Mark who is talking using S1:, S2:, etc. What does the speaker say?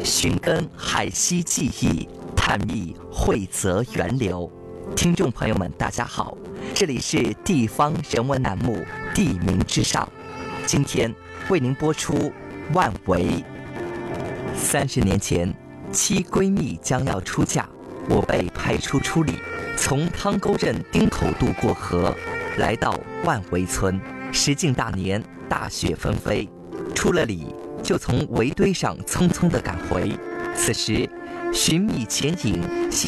S1: 寻根海溪记忆，探秘汇泽源流。听众朋友们，大家好，这里是地方人文栏目《地名之上》，今天为您播出万围。30年前，7闺蜜将要出嫁，我被派出处理，从汤沟镇丁口渡过河，来到万围村。时近大年，大雪纷飞，出了里就从围堆上匆匆地赶回。此时寻觅前影，